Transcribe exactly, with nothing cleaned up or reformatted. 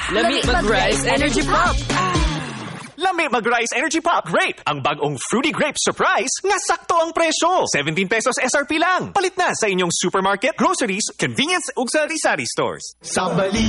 Lami mag-Rice Energy Pop! Lami mag-Rice Energy Pop Grape. Ang bagong Fruity Grape Surprise nga sakto ang presyo. seventeen pesos S R P lang. Palit na sa inyong supermarket, groceries, convenience ug sari-sari stores. Sa bali